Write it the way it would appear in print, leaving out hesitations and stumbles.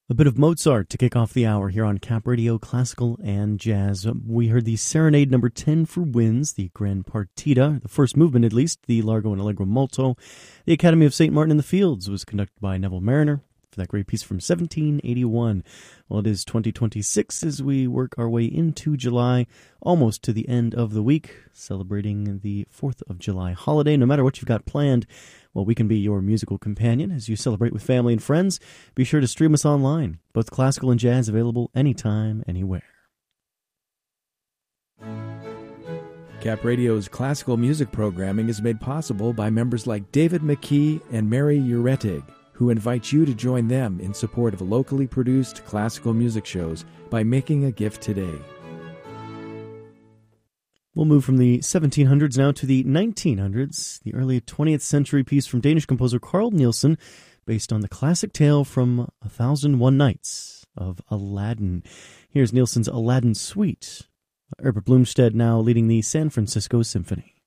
A bit of Mozart to kick off the hour here on Cap Radio Classical and Jazz. We heard the Serenade number 10 for winds, the Grand Partita, the first movement at least, the Largo and Allegro Molto. The Academy of St. Martin in the Fields was conducted by Neville Mariner for that great piece from 1781. Well, it is 2026 as we work our way into July, almost to the end of the week, celebrating the 4th of July holiday. No matter what you've got planned, well, we can be your musical companion as you celebrate with family and friends. Be sure to stream us online, both classical and jazz available anytime, anywhere. Cap Radio's classical music programming is made possible by members like David McKee and Mary Uretig, who invite you to join them in support of locally produced classical music shows by making a gift today. We'll move from the 1700s now to the 1900s, the early 20th century piece from Danish composer Carl Nielsen, based on the classic tale from 1001 Nights of Aladdin. Here's Nielsen's Aladdin Suite. Herbert Blomstedt now leading the San Francisco Symphony.